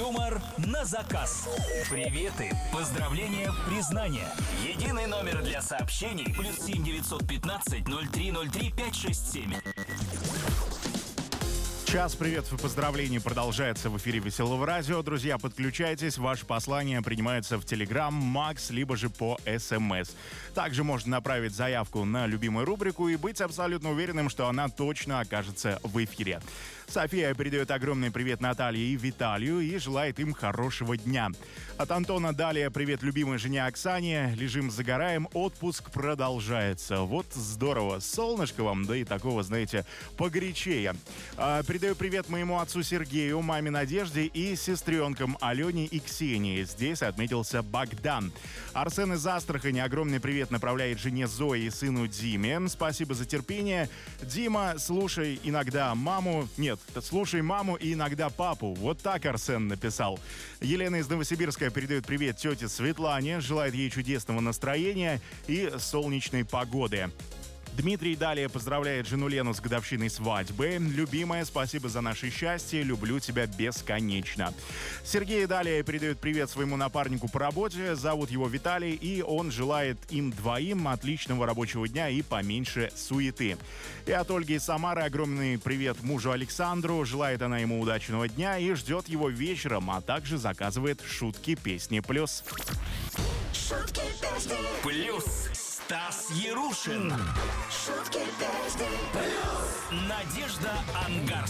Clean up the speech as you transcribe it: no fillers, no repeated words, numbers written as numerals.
Юмор на заказ. Приветы, поздравления, признания. Единый номер для сообщений +7 915 0303 567. Час приветов и поздравлений продолжается в эфире Веселого радио. Друзья, подключайтесь. Ваши послания принимаются в Telegram, Макс, либо же по СМС. Также можно направить заявку на любимую рубрику и быть абсолютно уверенным, что она точно окажется в эфире. София передает огромный привет Наталье и Виталию и желает им хорошего дня. От Антона далее привет любимой жене Оксане. Лежим, загораем, отпуск продолжается. Вот здорово. Солнышко вам, да и такого, знаете, погорячее. Передаю привет моему отцу Сергею, маме Надежде и сестренкам Алене и Ксении. Здесь отметился Богдан. Арсен из Астрахани огромный привет направляет жене Зое и сыну Диме. Спасибо за терпение. Дима, слушай иногда маму... Нет, слушай маму и иногда папу. Вот так Арсен написал. Елена из Новосибирска передает привет тете Светлане. Желает ей чудесного настроения и солнечной погоды. Дмитрий далее поздравляет жену Лену с годовщиной свадьбы. Любимая, спасибо за наше счастье, люблю тебя бесконечно. Сергей далее передает привет своему напарнику по работе. Зовут его Виталий, и он желает им двоим отличного рабочего дня и поменьше суеты. И от Ольги из Самары огромный привет мужу Александру. Желает она ему удачного дня и ждет его вечером, а также заказывает шутки, песни плюс. Шутки, песни. Плюс Стас Ярушин. Шутки, песни. Надежда Ангарская.